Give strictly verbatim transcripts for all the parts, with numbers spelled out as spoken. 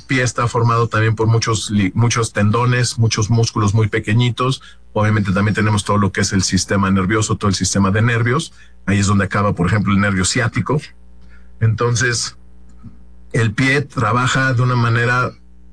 pie está formado también por muchos, muchos tendones, muchos músculos muy pequeñitos. Obviamente también tenemos todo lo que es el sistema nervioso, todo el sistema de nervios. Ahí es donde acaba, por ejemplo, el nervio ciático. Entonces, el pie trabaja de una manera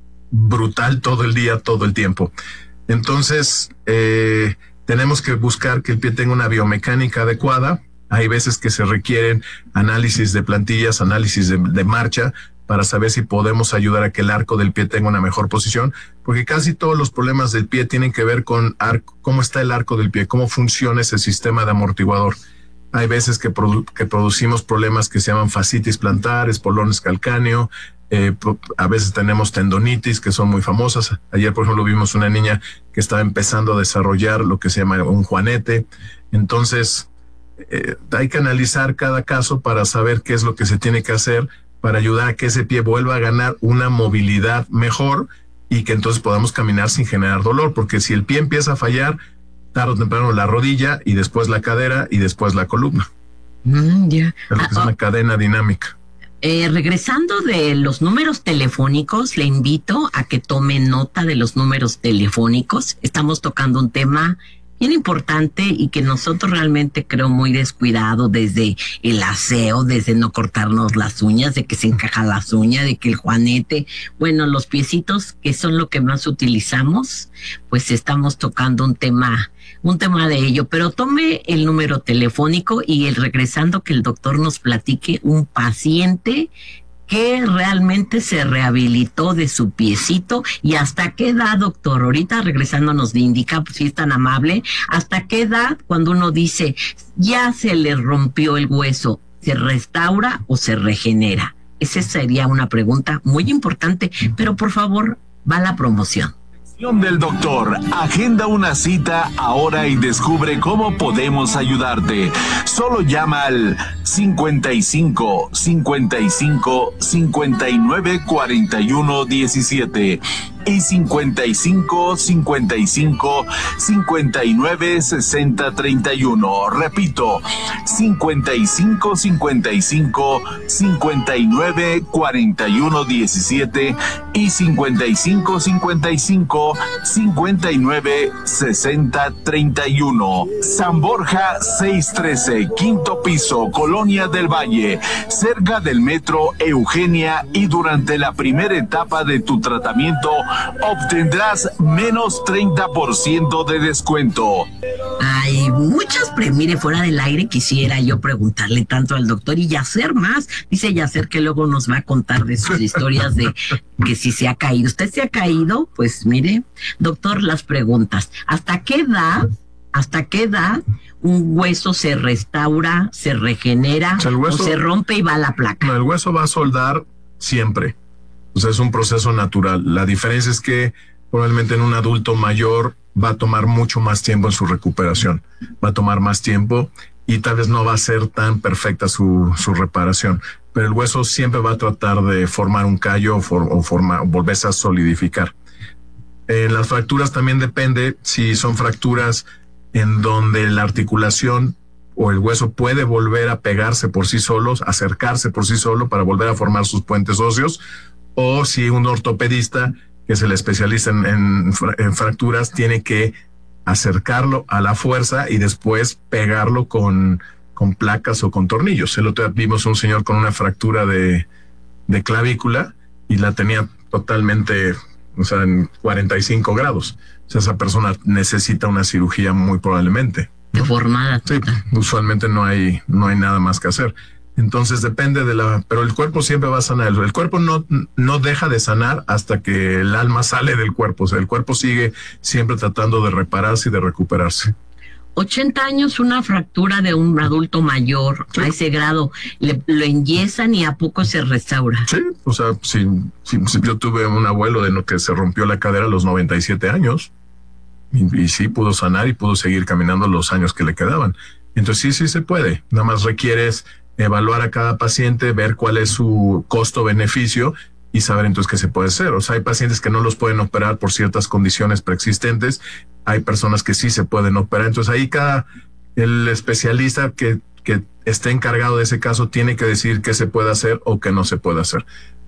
brutal todo el día, todo el tiempo. Entonces, eh, tenemos que buscar que el pie tenga una biomecánica adecuada. Hay veces que se requieren análisis de plantillas, análisis de, de marcha, para saber si podemos ayudar a que el arco del pie tenga una mejor posición, porque casi todos los problemas del pie tienen que ver con arco, cómo está el arco del pie, cómo funciona ese sistema de amortiguador. Hay veces que, produ que producimos problemas que se llaman fascitis plantar, espolones calcáneo, eh, a veces tenemos tendonitis que son muy famosas. Ayer, por ejemplo, vimos una niña que estaba empezando a desarrollar lo que se llama un juanete. Entonces, eh, hay que analizar cada caso para saber qué es lo que se tiene que hacer para ayudar a que ese pie vuelva a ganar una movilidad mejor y que entonces podamos caminar sin generar dolor, porque si el pie empieza a fallar, tarde o temprano la rodilla y después la cadera y después la columna. Mm, yeah. Es lo que ah, es una oh. cadena dinámica. Eh, regresando de los números telefónicos, le invito a que tome nota de los números telefónicos. Estamos tocando un tema bien importante y que nosotros realmente creo muy descuidado, desde el aseo, desde no cortarnos las uñas, de que se encaja las uñas, de que el juanete, bueno, los piecitos que son lo que más utilizamos, pues estamos tocando un tema, un tema de ello, pero tome el número telefónico y el regresando que el doctor nos platique un paciente que realmente se rehabilitó de su piecito. ¿Y hasta qué edad, doctor? Ahorita regresando nos indica, pues, si es tan amable, ¿hasta qué edad cuando uno dice ya se le rompió el hueso, se restaura o se regenera? Esa sería una pregunta muy importante, pero por favor, va la promoción. Del doctor, agenda una cita ahora y descubre cómo podemos ayudarte. Solo llama al cincuenta y cinco, cincuenta y cinco, cincuenta y nueve, cuarenta y uno, diecisiete y cincuenta y cinco, cincuenta y cinco, cincuenta y nueve, sesenta, treinta y uno. Repito, cincuenta y cinco, cincuenta y cinco, cincuenta y nueve, cuarenta y uno, diecisiete y cincuenta y cinco, cincuenta y cinco, cincuenta y nueve, sesenta, treinta y uno. San Borja seiscientos trece, quinto piso, Colonia del Valle, cerca del metro Eugenia, y durante la primera etapa de tu tratamiento obtendrás menos treinta por ciento de descuento. Hay muchas, pero mire, fuera del aire quisiera yo preguntarle tanto al doctor y Yacer más. Dice Yacer que luego nos va a contar de sus historias de que si se ha caído. ¿Usted se ha caído? Pues mire, doctor, las preguntas. ¿Hasta qué edad, hasta qué edad un hueso se restaura, se regenera, o, sea, el hueso, o se rompe y va a la placa? No, el hueso va a soldar siempre. O sea, es un proceso natural. La diferencia es que probablemente en un adulto mayor va a tomar mucho más tiempo en su recuperación. Va a tomar más tiempo y tal vez no va a ser tan perfecta su, su reparación. Pero el hueso siempre va a tratar de formar un callo o, for, o, forma, o volverse a solidificar. En las fracturas también depende si son fracturas en donde la articulación o el hueso puede volver a pegarse por sí solo, acercarse por sí solo para volver a formar sus puentes óseos, o si un ortopedista, que es el especialista en, en, en fracturas, tiene que acercarlo a la fuerza y después pegarlo con, con placas o con tornillos. El otro día vimos un señor con una fractura de, de clavícula y la tenía totalmente, o sea, en cuarenta y cinco grados. O sea, esa persona necesita una cirugía muy probablemente, ¿no? Deformada. Sí, usualmente no hay, no hay nada más que hacer. Entonces depende de la... Pero el cuerpo siempre va a sanar. El cuerpo no, no deja de sanar hasta que el alma sale del cuerpo. O sea, el cuerpo sigue siempre tratando de repararse y de recuperarse. ochenta años, una fractura de un adulto mayor, sí, a ese grado, le, lo enyesan y a poco se restaura. Sí, o sea, si, si, si yo tuve un abuelo de lo que se rompió la cadera a los noventa y siete años y, y sí pudo sanar y pudo seguir caminando los años que le quedaban. Entonces sí, sí se puede. Nada más requieres evaluar a cada paciente, ver cuál es su costo-beneficio y saber entonces qué se puede hacer. O sea, hay pacientes que no los pueden operar por ciertas condiciones preexistentes, hay personas que sí se pueden operar. Entonces ahí cada, el especialista que, que esté encargado de ese caso tiene que decir qué se puede hacer o qué no se puede hacer.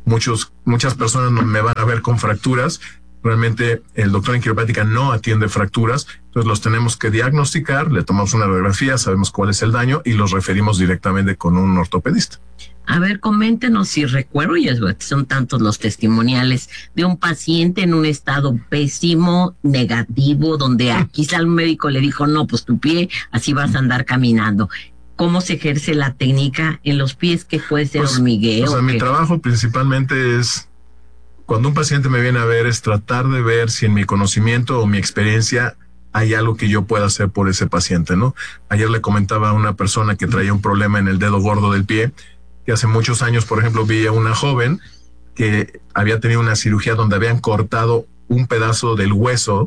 muchos, muchas personas no me van a ver con fracturas. Realmente el doctor en quiropráctica no atiende fracturas, entonces los tenemos que diagnosticar, le tomamos una radiografía, sabemos cuál es el daño y los referimos directamente con un ortopedista. A ver, coméntenos si recuerdo, y son tantos los testimoniales de un paciente en un estado pésimo, negativo, donde aquí al médico le dijo, no, pues tu pie, así vas a andar caminando. ¿Cómo se ejerce la técnica en los pies? ¿Qué puede ser pues, hormigueo? O sea, mi trabajo principalmente es, cuando un paciente me viene a ver, es tratar de ver si en mi conocimiento o mi experiencia hay algo que yo pueda hacer por ese paciente, ¿no? Ayer le comentaba a una persona que traía un problema en el dedo gordo del pie, que hace muchos años, por ejemplo, vi a una joven que había tenido una cirugía donde habían cortado un pedazo del hueso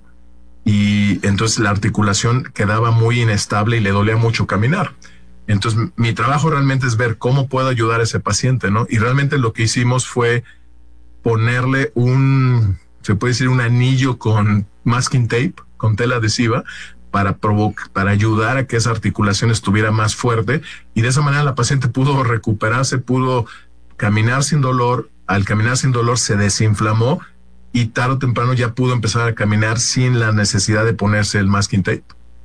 y entonces la articulación quedaba muy inestable y le dolía mucho caminar. Entonces mi trabajo realmente es ver cómo puedo ayudar a ese paciente, ¿no? Y realmente lo que hicimos fue ponerle un, se puede decir, un anillo con masking tape, con tela adhesiva, para provocar, para ayudar a que esa articulación estuviera más fuerte, y de esa manera la paciente pudo recuperarse, pudo caminar sin dolor. Al caminar sin dolor se desinflamó y tarde o temprano ya pudo empezar a caminar sin la necesidad de ponerse el masking tape.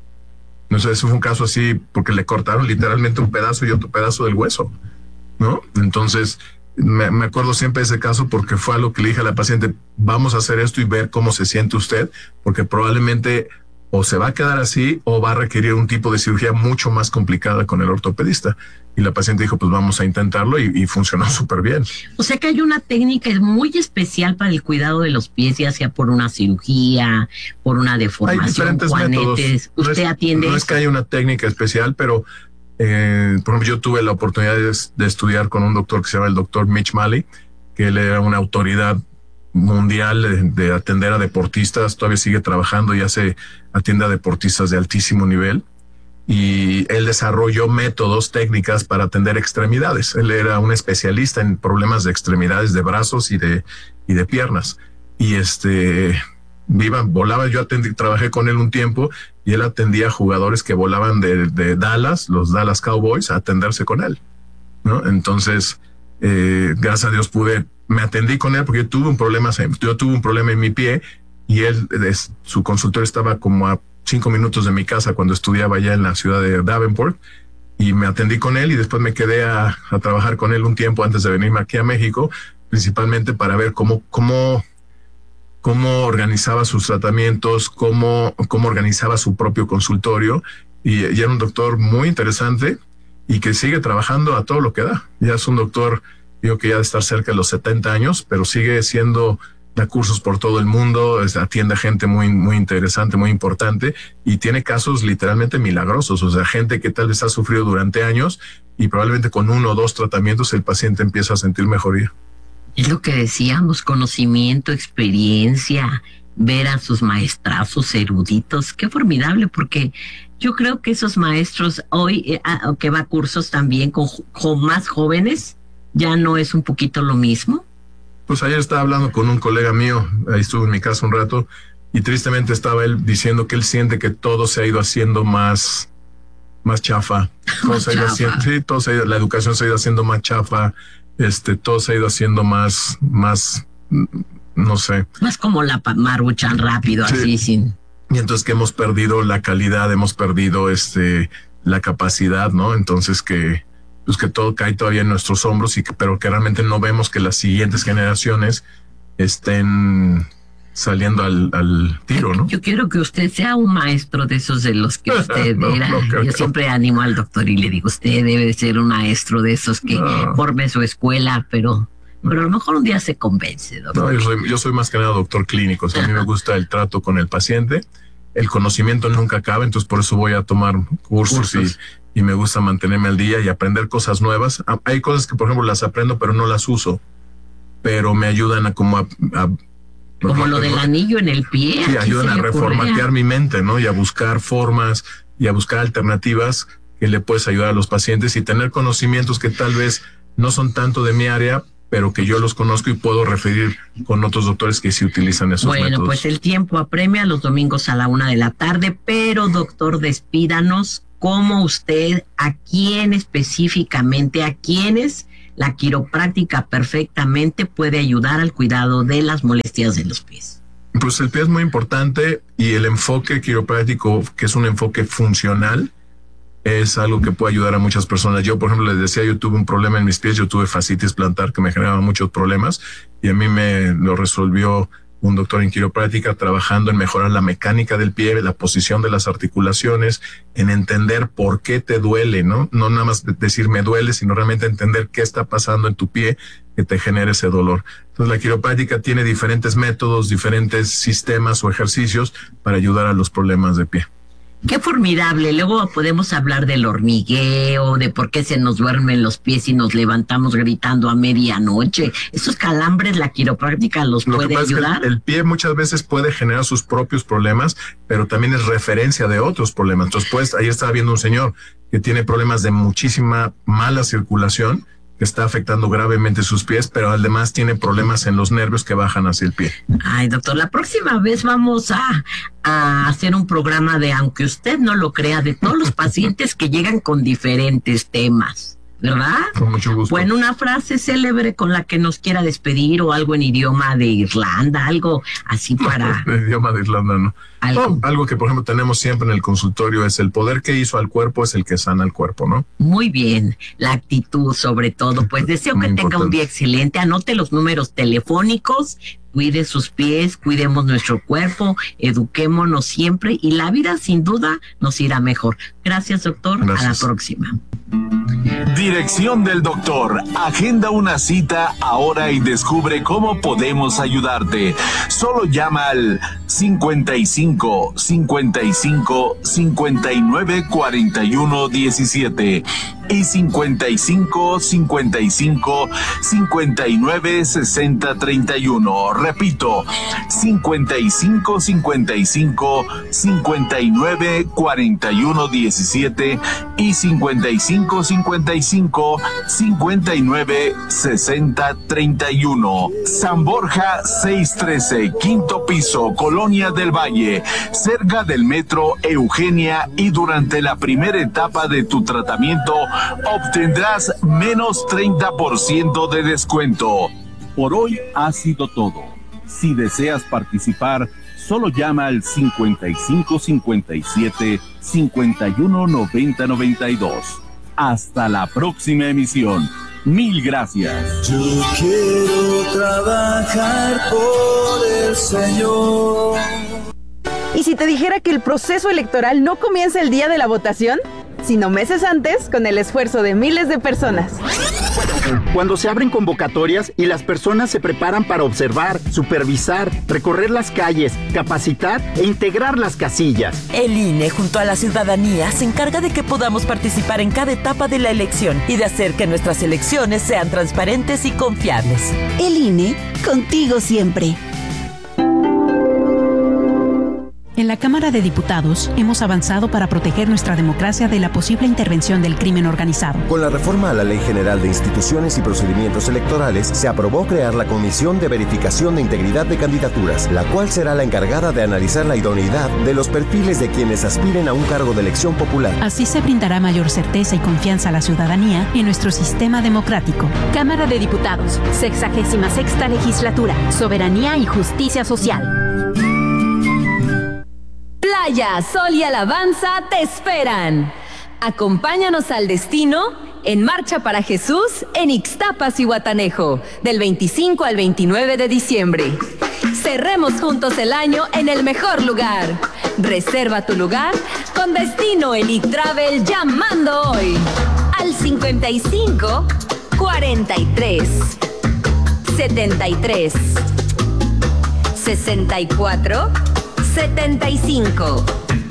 No sé, eso fue un caso así porque le cortaron literalmente un pedazo y otro pedazo del hueso, ¿no? Entonces me, me acuerdo siempre de ese caso porque fue algo que le dije a la paciente, vamos a hacer esto y ver cómo se siente usted, porque probablemente o se va a quedar así o va a requerir un tipo de cirugía mucho más complicada con el ortopedista. Y la paciente dijo, pues vamos a intentarlo, y, y funcionó súper bien. O sea que hay una técnica muy especial para el cuidado de los pies, ya sea por una cirugía, por una deformación. Hay diferentes juanetes. métodos. ¿Usted no es, atiende No eso? es que haya una técnica especial, pero eh, por ejemplo, yo tuve la oportunidad de, de estudiar con un doctor que se llama el doctor Mitch Malley, que él era una autoridad mundial de, de atender a deportistas, todavía sigue trabajando y hace, atiende a deportistas de altísimo nivel, y él desarrolló métodos, técnicas para atender extremidades. Él era un especialista en problemas de extremidades, de brazos y de, y de piernas, y este viva, volaba, yo atendí, trabajé con él un tiempo y él atendía a jugadores que volaban de, de Dallas, los Dallas Cowboys, a atenderse con él, ¿no? Entonces eh, gracias a Dios pude, me atendí con él porque yo tuve un problema, yo tuve un problema en mi pie, y él, su consultorio estaba como a cinco minutos de mi casa cuando estudiaba allá en la ciudad de Davenport, y me atendí con él y después me quedé a, a trabajar con él un tiempo antes de venirme aquí a México, principalmente para ver cómo, cómo, cómo organizaba sus tratamientos, cómo, cómo organizaba su propio consultorio, y, y era un doctor muy interesante y que sigue trabajando a todo lo que da. Ya es un doctor, digo que ya de estar cerca de los setenta años, pero sigue siendo, da cursos por todo el mundo, es, atiende a gente muy, muy interesante, muy importante, y tiene casos literalmente milagrosos. O sea, gente que tal vez ha sufrido durante años y probablemente con uno o dos tratamientos el paciente empieza a sentir mejoría. Es lo que decíamos, conocimiento, experiencia, ver a sus maestrazos eruditos. Qué formidable, porque yo creo que esos maestros hoy, eh, que va a cursos también con, con más jóvenes, ya no es un poquito lo mismo. Pues ayer estaba hablando con un colega mío, ahí estuve en mi casa un rato, y tristemente estaba él diciendo que él siente que todo se ha ido haciendo más, más chafa. Todo se ha ido haciendo, sí, todo se ha ido, la educación se ha ido haciendo más chafa, este, todo se ha ido haciendo más, más, no sé. Más como la maruchan rápido, sí. Así sin. Y entonces que hemos perdido la calidad, hemos perdido este, la capacidad, ¿no? Entonces que, pues que todo cae todavía en nuestros hombros, y que, pero que realmente no vemos que las siguientes generaciones estén saliendo al, al tiro, ¿no? Yo quiero que usted sea un maestro de esos de los que usted no, era. No, Yo no. siempre animo al doctor y le digo, usted debe ser un maestro de esos que no. forme su escuela, pero, pero a lo mejor un día se convence, doctor. No, yo soy, yo soy más que nada doctor clínico. O sea, a mí me gusta el trato con el paciente. El conocimiento nunca acaba, entonces por eso voy a tomar cursos, cursos. Y, y me gusta mantenerme al día y aprender cosas nuevas. Hay cosas que, por ejemplo, las aprendo, pero no las uso, pero me ayudan a como a, a como lo del anillo en el pie. Sí, ayudan a reformatear mi mente, ¿no? Y a buscar formas y a buscar alternativas que le puedes ayudar a los pacientes, y tener conocimientos que tal vez no son tanto de mi área, pero que yo los conozco y puedo referir con otros doctores que sí utilizan esos bueno, métodos. Bueno, pues el tiempo apremia, los domingos a la una de la tarde, pero doctor, despídanos, ¿cómo usted, a quién específicamente, a quiénes la quiropráctica perfectamente puede ayudar al cuidado de las molestias de los pies? Pues el pie es muy importante y el enfoque quiropráctico, que es un enfoque funcional, es algo que puede ayudar a muchas personas. Yo, por ejemplo, les decía, yo tuve un problema en mis pies, yo tuve fascitis plantar que me generaba muchos problemas y a mí me lo resolvió un doctor en quiropráctica trabajando en mejorar la mecánica del pie, la posición de las articulaciones, en entender por qué te duele, ¿no? No nada más decir me duele, sino realmente entender qué está pasando en tu pie que te genere ese dolor. Entonces la quiropráctica tiene diferentes métodos, diferentes sistemas o ejercicios para ayudar a los problemas de pie. Qué formidable. Luego podemos hablar del hormigueo, de por qué se nos duermen los pies y nos levantamos gritando a medianoche. Esos calambres, la quiropráctica los Lo puede que pasa ayudar. Es que el, el pie muchas veces puede generar sus propios problemas, pero también es referencia de otros problemas. Entonces, pues, ahí estaba viendo un señor que tiene problemas de muchísima mala circulación, que está afectando gravemente sus pies, pero además tiene problemas en los nervios que bajan hacia el pie. Ay, doctor, la próxima vez vamos a, a hacer un programa de, aunque usted no lo crea, de todos los pacientes que llegan con diferentes temas, ¿verdad? Con mucho gusto. Bueno, una frase célebre con la que nos quiera despedir o algo en idioma de Irlanda, algo así para... El idioma de Irlanda, ¿no? Algo. No, algo que, por ejemplo, tenemos siempre en el consultorio es el poder que hizo al cuerpo es el que sana al cuerpo, ¿no? Muy bien, la actitud sobre todo. Pues deseo Muy que tenga importante. un día excelente. Anote los números telefónicos, cuide sus pies, cuidemos nuestro cuerpo, eduquémonos siempre y la vida sin duda nos irá mejor. Gracias, doctor. Gracias. A la próxima. Dirección del doctor. Agenda una cita ahora y descubre cómo podemos ayudarte. Solo llama al cincuenta y cinco, cincuenta y cinco, cincuenta y nueve, cuarenta y uno, diecisiete y cincuenta y cinco, cincuenta y cinco, cincuenta y nueve, sesenta, treinta y uno. Repito, cincuenta y cinco, cincuenta y cinco, cincuenta y nueve, cuarenta y uno, diecisiete y cincuenta y cinco, cincuenta y cinco, cincuenta y nueve, sesenta, treinta y uno. San Borja seiscientos trece, quinto piso, Colonia del Valle, cerca del metro Eugenia, y durante la primera etapa de tu tratamiento obtendrás menos treinta por ciento de descuento. Por hoy ha sido todo. Si deseas participar, solo llama al cincuenta y cinco, cincuenta y siete, cincuenta y uno, noventa, noventa y dos. Hasta la próxima emisión. Mil gracias. Yo quiero trabajar por el Señor. ¿Y si te dijera que el proceso electoral no comienza el día de la votación, sino meses antes, con el esfuerzo de miles de personas? Cuando se abren convocatorias y las personas se preparan para observar, supervisar, recorrer las calles, capacitar e integrar las casillas. El I N E junto a la ciudadanía se encarga de que podamos participar en cada etapa de la elección y de hacer que nuestras elecciones sean transparentes y confiables. El I N E, contigo siempre. En la Cámara de Diputados hemos avanzado para proteger nuestra democracia de la posible intervención del crimen organizado. Con la reforma a la Ley General de Instituciones y Procedimientos Electorales, se aprobó crear la Comisión de Verificación de Integridad de Candidaturas, la cual será la encargada de analizar la idoneidad de los perfiles de quienes aspiren a un cargo de elección popular. Así se brindará mayor certeza y confianza a la ciudadanía en nuestro sistema democrático. Cámara de Diputados, sexagésima sexta legislatura, soberanía y justicia social. Playa, sol y alabanza te esperan. Acompáñanos al destino en Marcha para Jesús en Ixtapas y Guatanejo, del veinticinco al veintinueve de diciembre. Cerremos juntos el año en el mejor lugar. Reserva tu lugar con Destino Elite Travel llamando hoy al cincuenta y cinco, cuarenta y tres, setenta y tres, sesenta y cuatro, setenta y cinco.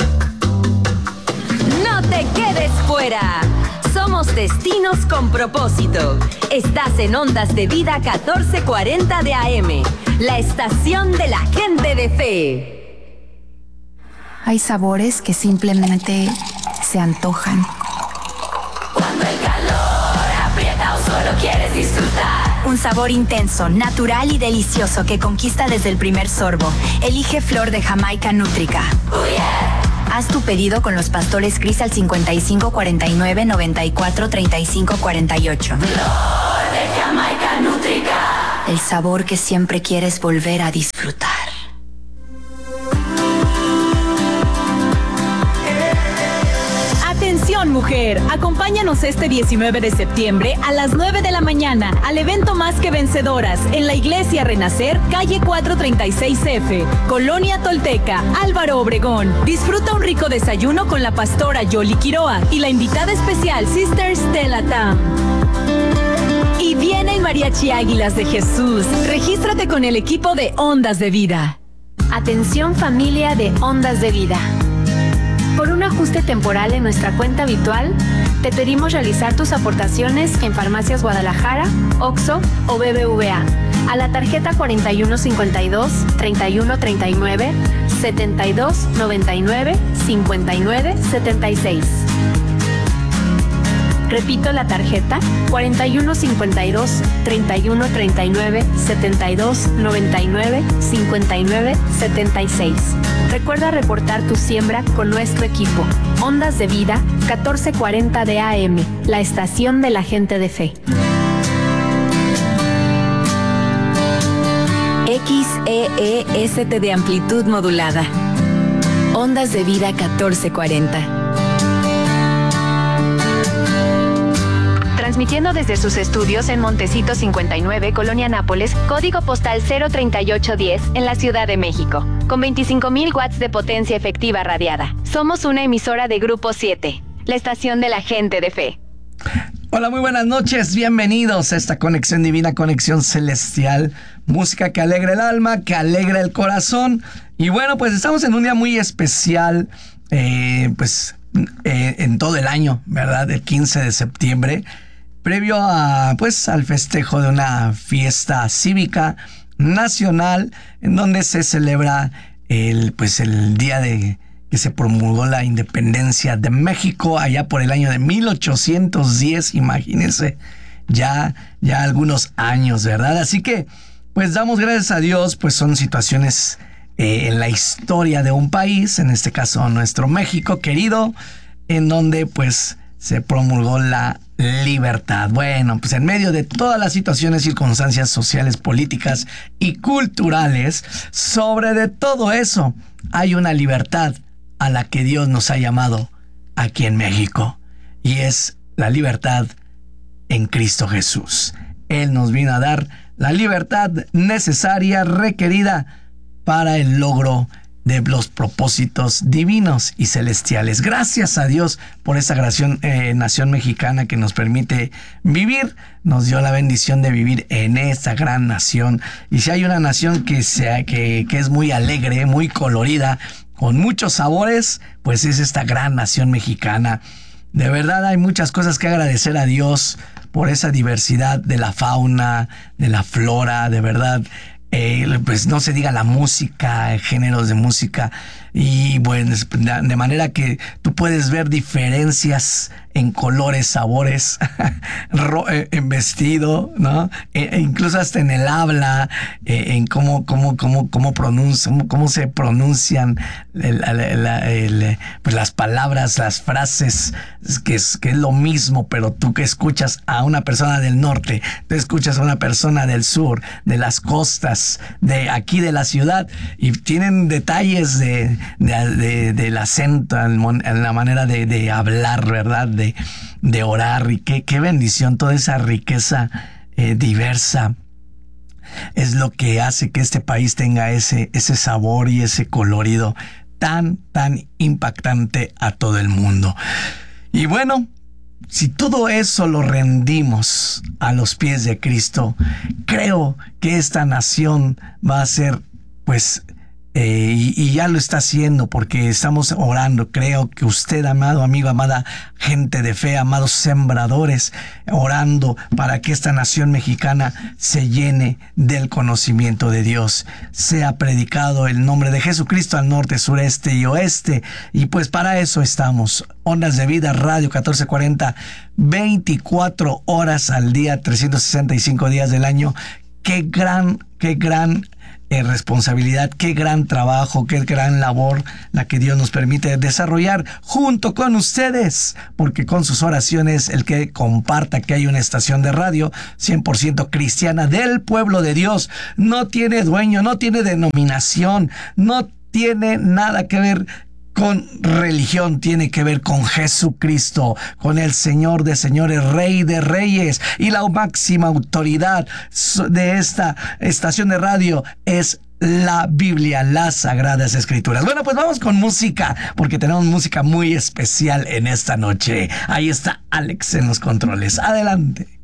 No te quedes fuera. Somos Destinos con Propósito. Estás en Ondas de Vida catorce cuarenta de A M, la estación de la gente de fe. Hay sabores que simplemente se antojan. Cuando el calor aprieta o solo quieres disfrutar. Un sabor intenso, natural y delicioso que conquista desde el primer sorbo. Elige Flor de Jamaica Nútrica. Oh, yeah. Haz tu pedido con los pastores Cris al cincuenta y cinco, cuarenta y nueve, noventa y cuatro, treinta y cinco, cuarenta y ocho. Flor de Jamaica Nutrica. El sabor que siempre quieres volver a disfrutar. Atención mujer, acompáñanos este diecinueve de septiembre a las nueve de la mañana al evento Más que Vencedoras en la Iglesia Renacer, calle cuatrocientos treinta y seis F, Colonia Tolteca, Álvaro Obregón. Disfruta un rico desayuno con la pastora Yoli Quiroa y la invitada especial Sister Stella Tam. Y viene el Mariachi Águilas de Jesús. Regístrate con el equipo de Ondas de Vida. Atención familia de Ondas de Vida. Por un ajuste temporal en nuestra cuenta habitual, te pedimos realizar tus aportaciones en Farmacias Guadalajara, Oxxo o B B V A a la tarjeta cuarenta y uno cincuenta y dos, treinta y uno treinta y nueve, setenta y dos noventa y nueve, cincuenta y nueve setenta y seis. Repito la tarjeta cuarenta y uno cincuenta y dos, treinta y uno treinta y nueve, setenta y dos noventa y nueve, cincuenta y nueve setenta y seis. Recuerda reportar tu siembra con nuestro equipo. Ondas de Vida, catorce cuarenta de A M, la estación de la gente de fe. X E E S T de amplitud modulada. Ondas de Vida catorce cuarenta. Transmitiendo desde sus estudios en Montecito cincuenta y nueve, Colonia Nápoles, código postal cero treinta y ocho diez, en la Ciudad de México, con veinticinco mil watts de potencia efectiva radiada. Somos una emisora de Grupo siete, la estación de la gente de fe. Hola, muy buenas noches, bienvenidos a esta conexión divina, conexión celestial, música que alegra el alma, que alegra el corazón. Y bueno, pues estamos en un día muy especial, eh, pues eh, en todo el año, ¿verdad? El quince de septiembre. Previo a, pues, al festejo de una fiesta cívica nacional en donde se celebra el, pues, el día de que se promulgó la independencia de México allá por el año de mil ochocientos diez, imagínense, ya, ya algunos años, ¿verdad? Así que, pues, damos gracias a Dios, pues son situaciones eh, en la historia de un país, en este caso nuestro México querido, en donde, pues, se promulgó la libertad. Bueno, pues en medio de todas las situaciones, circunstancias sociales, políticas y culturales, sobre de todo eso, hay una libertad a la que Dios nos ha llamado aquí en México, y es la libertad en Cristo Jesús. Él nos vino a dar la libertad necesaria, requerida para el logro de los propósitos divinos y celestiales. Gracias a Dios por esa nación, eh, nación mexicana que nos permite vivir, nos dio la bendición de vivir en esta gran nación. Y si hay una nación que, sea, que, que es muy alegre, muy colorida, con muchos sabores, pues es esta gran nación mexicana. De verdad hay muchas cosas que agradecer a Dios por esa diversidad de la fauna, de la flora, de verdad. Eh, pues no se diga la música, géneros de música, y bueno, de manera que tú puedes ver diferencias en colores, sabores, en vestido, ¿no? E incluso hasta en el habla, eh, en cómo, cómo, cómo, cómo, pronuncia, cómo, cómo se pronuncian el, el, el, el, pues las palabras, las frases, que es, que es lo mismo, pero tú que escuchas a una persona del norte, tú escuchas a una persona del sur, de las costas, de aquí de la ciudad, y tienen detalles de, de, de del acento, en la manera de, de hablar, ¿verdad? De, de orar, y qué, qué bendición, toda esa riqueza eh, diversa es lo que hace que este país tenga ese, ese sabor y ese colorido tan, tan impactante a todo el mundo. Y bueno, si todo eso lo rendimos a los pies de Cristo, creo que esta nación va a ser, pues, eh, y, y ya lo está haciendo, porque estamos orando. Creo que usted, amado amigo, amada gente de fe, amados sembradores, orando para que esta nación mexicana se llene del conocimiento de Dios. Sea predicado el nombre de Jesucristo al norte, sureste y oeste. Y pues para eso estamos. Ondas de Vida, Radio catorce cuarenta, veinticuatro horas al día, trescientos sesenta y cinco días del año. Qué gran, qué gran eh, responsabilidad, qué gran trabajo, qué gran labor la que Dios nos permite desarrollar junto con ustedes, porque con sus oraciones el que comparta que hay una estación de radio cien por ciento cristiana del pueblo de Dios no tiene dueño, no tiene denominación, no tiene nada que ver con religión, tiene que ver con Jesucristo, con el Señor de señores, Rey de reyes, y la máxima autoridad de esta estación de radio es la Biblia, las Sagradas Escrituras. Bueno, pues vamos con música, porque tenemos música muy especial en esta noche. Ahí está Alex en los controles. Adelante.